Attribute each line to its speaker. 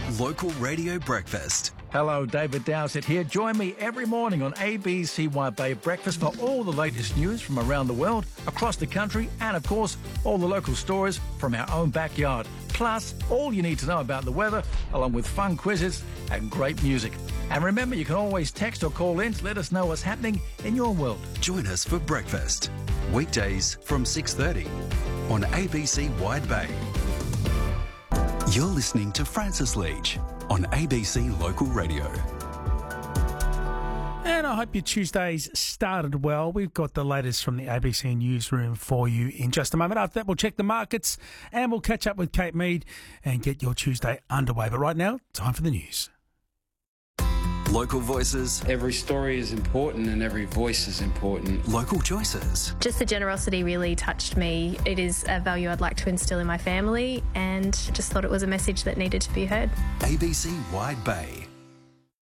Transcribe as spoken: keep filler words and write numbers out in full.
Speaker 1: Local Radio Breakfast.
Speaker 2: Hello, David Dowsett here. Join me every morning on A B C Wide Bay Breakfast for all the latest news from around the world, across the country, and of course, all the local stories from our own backyard. Plus, all you need to know about the weather, along with fun quizzes and great music. And remember, you can always text or call in to let us know what's happening in your world.
Speaker 1: Join us for breakfast. Weekdays from six thirty on A B C Wide Bay. You're listening to Francis Leach on A B C Local Radio.
Speaker 3: And I hope your Tuesdays started well. We've got the latest from the A B C newsroom for you in just a moment. After that, we'll check the markets and we'll catch up with Kate Mead and get your Tuesday underway. But right now, time for the news.
Speaker 1: Local voices.
Speaker 4: Every story is important and every voice is important.
Speaker 1: Local choices.
Speaker 5: Just the generosity really touched me. It is a value I'd like to instill in my family and just thought it was a message that needed to be heard.
Speaker 1: A B C Wide Bay.